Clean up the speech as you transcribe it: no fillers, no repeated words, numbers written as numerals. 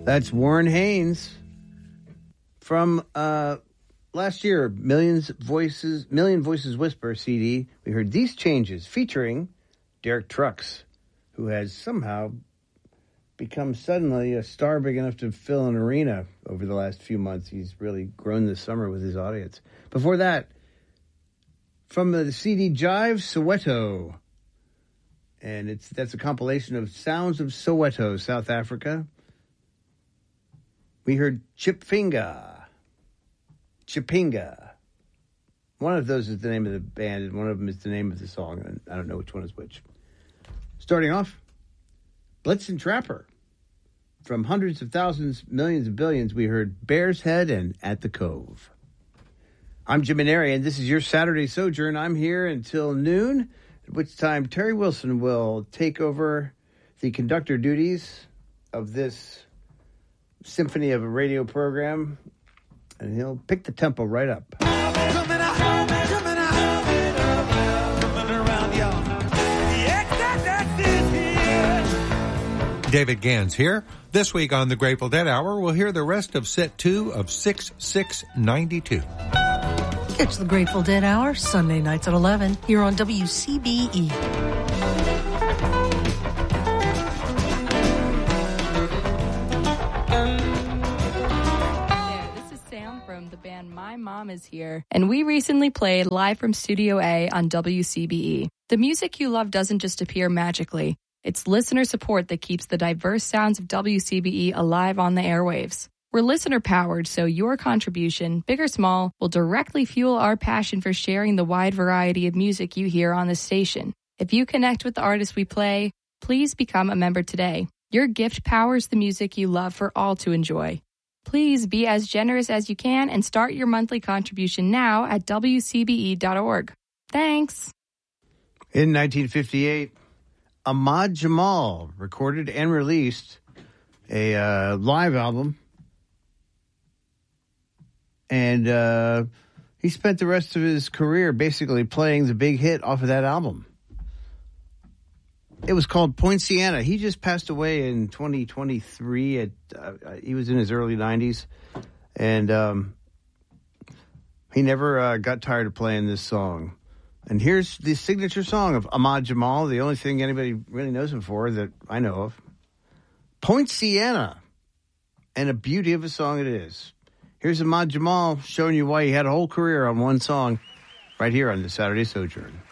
That's Warren Haynes from last year, Million Voices Whisper CD. We heard These Changes featuring Derek Trucks, who has somehow become suddenly a star big enough to fill an arena over the last few months. He's really grown this summer with his audience. Before that, from the CD Jive, Soweto. And that's a compilation of sounds of Soweto, South Africa. We heard Chipinga. One of those is the name of the band, and one of them is the name of the song, and I don't know which one is which. Starting off, Blitzen Trapper. From hundreds of thousands, millions of billions, we heard Bear's Head and At the Cove. I'm Jim Maneri, and this is your Saturday Sojourn. I'm here until noon, at which time Terry Wilson will take over the conductor duties of this symphony of a radio program, and he'll pick the tempo right up. David Gans here. This week on the Grateful Dead Hour, we'll hear the rest of set 2 of 6692. It's the Grateful Dead Hour, Sunday nights at 11, here on WCBE. The band My Mom Is Here, and we recently played live from Studio A on WCBE. The music you love doesn't just appear magically. It's listener support that keeps the diverse sounds of WCBE alive on the airwaves. We're listener-powered, so your contribution, big or small, will directly fuel our passion for sharing the wide variety of music you hear on this station. If you connect with the artists we play, please become a member today. Your gift powers the music you love for all to enjoy. Please be as generous as you can and start your monthly contribution now at WCBE.org. Thanks. In 1958, Ahmad Jamal recorded and released a live album. And he spent the rest of his career basically playing the big hit off of that album. It was called Poinciana. He just passed away in 2023. He was in his early 90s. And he never got tired of playing this song. And here's the signature song of Ahmad Jamal, the only thing anybody really knows him for that I know of. Poinciana. And a beauty of a song it is. Here's Ahmad Jamal showing you why he had a whole career on one song right here on the Saturday Sojourn.